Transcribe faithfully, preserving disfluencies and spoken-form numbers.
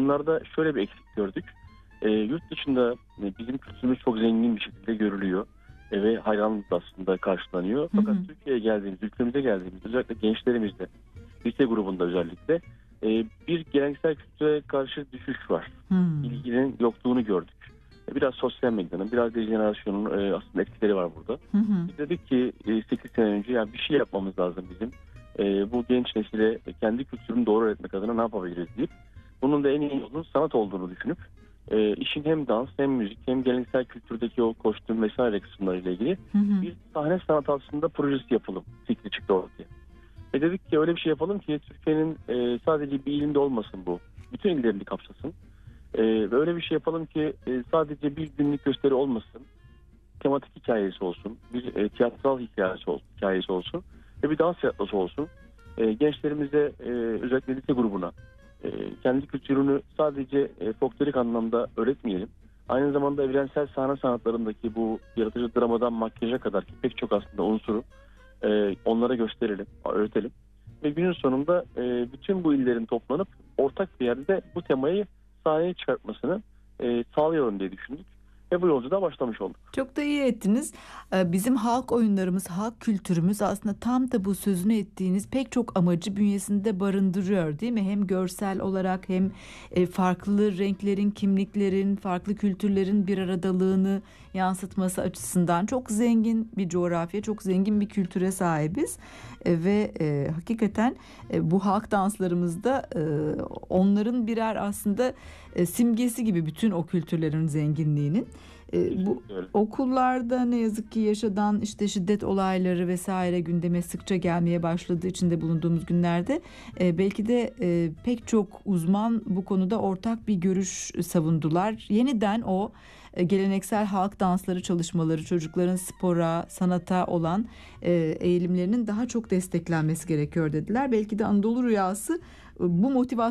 bunlarda şöyle bir eksik gördük. E, yurt dışında e, bizim kültürümüz çok zengin bir şekilde görülüyor. E, ve hayranlıkla aslında karşılanıyor. Fakat Hı hı. Türkiye'ye geldiğimiz, ülkemize geldiğimizde özellikle gençlerimizde, lise grubunda özellikle e, bir geleneksel kültüre karşı düşüş var. Hmm. İlginin yokluğunu gördük. E, biraz sosyal medyanın, biraz dejenerasyonun e, aslında etkileri var burada. Hı hı. Biz dedik ki e, sekiz sene önce yani bir şey yapmamız lazım bizim. E, bu genç nesile kendi kültürünü doğru öğretmek adına ne yapabiliriz deyip bunun da en iyi yolunun sanat olduğunu düşünüp e, işin hem dans hem müzik hem geleneksel kültürdeki o kostüm vesaire kısımlarıyla ilgili Hı hı. bir sahne sanat aslında projesi yapalım. Fikri çıktı ortaya. Ve dedik ki öyle bir şey yapalım ki Türkiye'nin e, sadece bir ilinde olmasın bu. Bütün illerini kapsasın. E, ve öyle bir şey yapalım ki e, sadece bir günlük gösteri olmasın. Tematik hikayesi olsun. Bir e, tiyatral hikayesi, ol, hikayesi olsun. Ve bir dans tiyatrosu olsun. E, gençlerimize e, özellikle lise grubuna e, kendi kültürünü sadece e, folklorik anlamda öğretmeyelim. Aynı zamanda evrensel sahne sanatlarındaki bu yaratıcı dramadan makyaja kadar ki pek çok aslında unsuru e, onlara gösterelim, öğretelim. Ve günün sonunda e, bütün bu illerin toplanıp ortak bir yerde bu temayı sahneye çıkartmasını e, sağlayalım diye düşündük. Ve bu yolculuğa başlamış olduk. Çok da iyi ettiniz. Ee, Bizim halk oyunlarımız, halk kültürümüz aslında tam da bu sözünü ettiğiniz pek çok amacı bünyesinde barındırıyor, değil mi? Hem görsel olarak hem e, farklı renklerin, kimliklerin, farklı kültürlerin bir aradalığını yansıtması açısından çok zengin bir coğrafya, çok zengin bir kültüre sahibiz. E, Ve e, hakikaten e, bu halk danslarımızda e, onların birer aslında e, simgesi gibi bütün o kültürlerin zenginliğinin. E, bu Öyle. okullarda ne yazık ki yaşanan işte şiddet olayları vesaire gündeme sıkça gelmeye başladığı içinde bulunduğumuz günlerde e, belki de e, pek çok uzman bu konuda ortak bir görüş savundular. Yeniden o e, geleneksel halk dansları çalışmaları, çocukların spora, sanata olan e, eğilimlerinin daha çok desteklenmesi gerekiyor dediler. Belki de Anadolu Rüyası e, bu motivasyon